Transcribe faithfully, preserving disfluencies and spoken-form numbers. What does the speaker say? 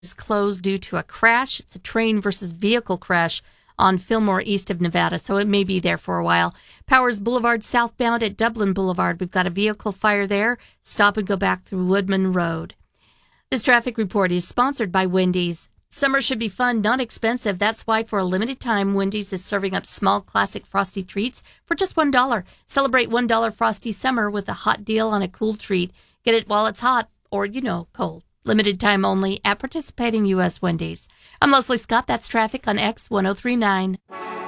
is closed due to a crash. It's a train versus vehicle crash on Fillmore east of Nevada, so it may be there for a while. Powers Boulevard southbound at Dublin Boulevard. We've got a vehicle fire there. Stop and go back through Woodman Road. This traffic report is sponsored by Wendy's. Summer should be fun, not expensive. That's why for a limited time, Wendy's is serving up small classic Frosty treats for just one dollar. Celebrate one dollar Frosty Summer with a hot deal on a cool treat. Get it while it's hot or, you know, cold. Limited time only at participating U S Wendy's. I'm Leslie Scott. That's traffic on X ten thirty-nine.